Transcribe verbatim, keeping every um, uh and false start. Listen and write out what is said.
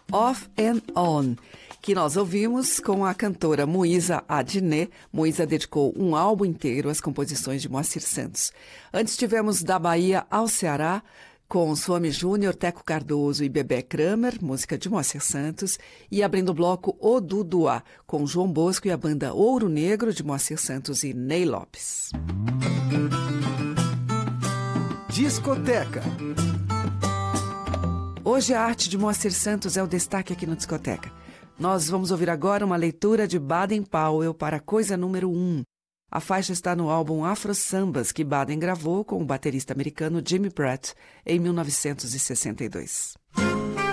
Off and On, que nós ouvimos com a cantora Moïsa Adnet. Moïsa dedicou um álbum inteiro às composições de Moacir Santos. Antes tivemos Da Bahia ao Ceará, com Suami Júnior, Teco Cardoso e Bebé Kramer, música de Moacir Santos, e abrindo o bloco O Duduá, com João Bosco e a banda Ouro Negro, de Moacir Santos e Ney Lopes. Discoteca. Hoje a arte de Moacir Santos é o destaque aqui no Discoteca. Nós vamos ouvir agora uma leitura de Baden Powell para Coisa Número um. A faixa está no álbum Afro Sambas, que Baden gravou com o baterista americano Jimmy Pratt em mil novecentos e sessenta e dois.